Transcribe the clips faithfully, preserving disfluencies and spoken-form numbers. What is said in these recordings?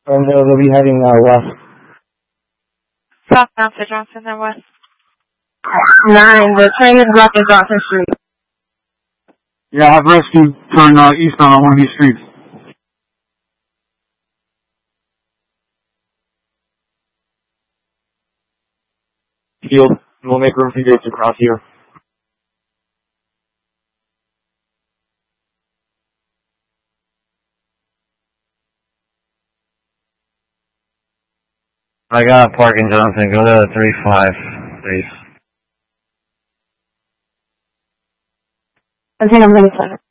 And uh, they'll be heading uh, west. Southbound to Johnson and West. Nine, the train is blocking Johnson Street. Yeah, have rescue turn uh, eastbound on one of these streets. Field, we'll make room for you to cross here. I got a park in Johnson. Go to three five, please. I think I'm going to center.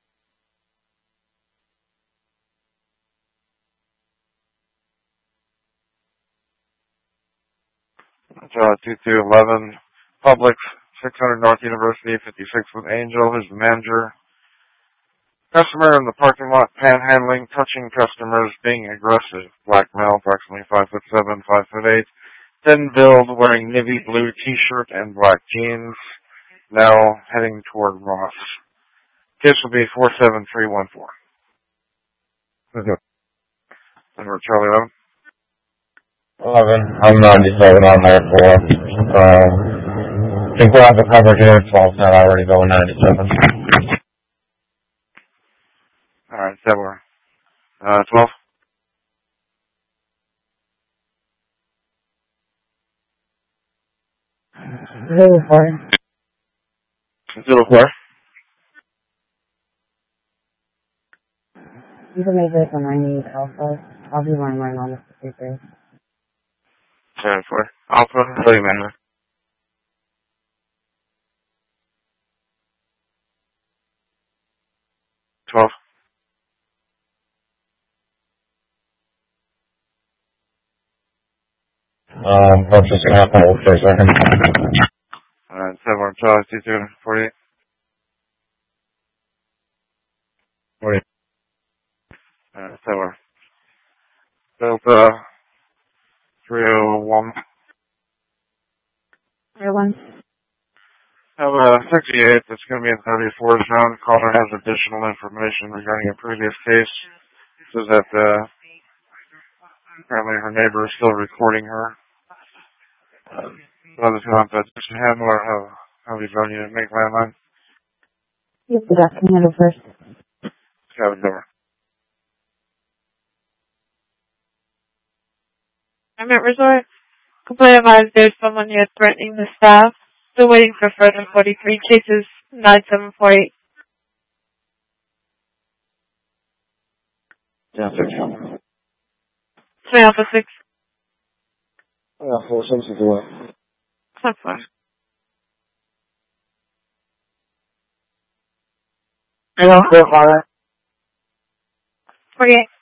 Uh, two two eleven, Publix, six hundred North University, fifty-six with Angel, who's the manager. Customer in the parking lot panhandling, touching customers, being aggressive. Black male, approximately five foot seven, five foot eight. Thin build, wearing navy blue t-shirt and black jeans. Now heading toward Ross. Case will be four seven three one four. Okay. Number Charlie eleven. eleven. I'm ninety-seven on there for, um, I think we'll have the coverage here. twelve's not already going ninety-seven. Alright, so we're, uh, twelve. Zero four. Zero four. You can make this a ninety-eight Alpha. I'll be running my normal fifty-three. Seven four. Alpha, thirty minutes. Twelve. Um, that's just gonna happen for a second. Alright, seven one, Charlie, two two, forty-eight. forty. Alright, seven one. Delta, three oh one. Zero one. Have a sixty-eight that's going to be in thirty-four zone. Caller has additional information regarding a previous case. Says that uh, apparently her neighbor is still recording her. So this going to just handle or have, have you done you make landline? Yes, the desk can handle first. Have it over. Emmett Resort. Complaint advised there's someone here threatening the staff. Still waiting for further forty-three cases. nine seven four eight. Yeah, six. Three Alpha six. Yeah, four six is away. That's fine. Hello? Four five. forty-eight.